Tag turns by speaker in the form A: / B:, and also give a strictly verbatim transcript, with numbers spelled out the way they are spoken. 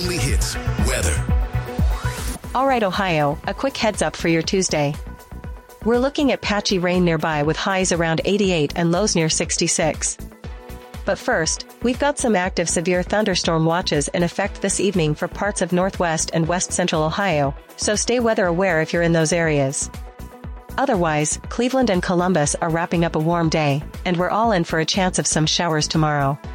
A: only hits, weather.
B: All right, Ohio, a quick heads up for your Tuesday. We're looking at patchy rain nearby with highs around eighty-eight and lows near sixty-six. But first, we've got some active severe thunderstorm watches in effect this evening for parts of northwest and west central Ohio, so stay weather aware if you're in those areas. Otherwise, Cleveland and Columbus are wrapping up a warm day, and we're all in for a chance of some showers tomorrow.